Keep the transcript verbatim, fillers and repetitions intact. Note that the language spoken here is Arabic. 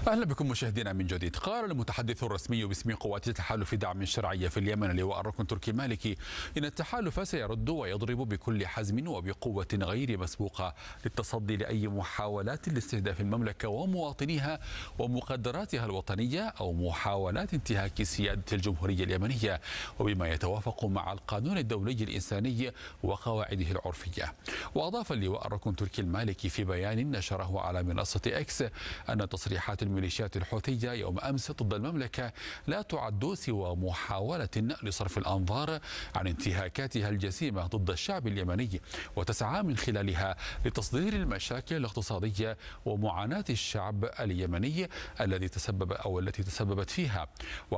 أهلا بكم مشاهدينا من جديد. قال المتحدث الرسمي باسم قوات تحالف دعم الشرعية في اليمن لواء الركن تركي مالكي إن التحالف سيرد ويضرب بكل حزم وبقوة غير مسبوقة للتصدي لأي محاولات لاستهداف المملكة ومواطنيها ومقدراتها الوطنية أو محاولات انتهاك سيادة الجمهورية اليمنية وبما يتوافق مع القانون الدولي الإنساني وقواعده العرفية. وأضاف اللواء الركن تركي المالكي في بيان نشره على منصة إكس أن تصريحات الميليشيات الحوثية يوم أمس ضد المملكة لا تعد سوى محاولة لصرف الأنظار عن انتهاكاتها الجسيمة ضد الشعب اليمني، وتسعى من خلالها لتصدير المشاكل الاقتصادية ومعاناة الشعب اليمني الذي تسبب أو التي تسببت فيها.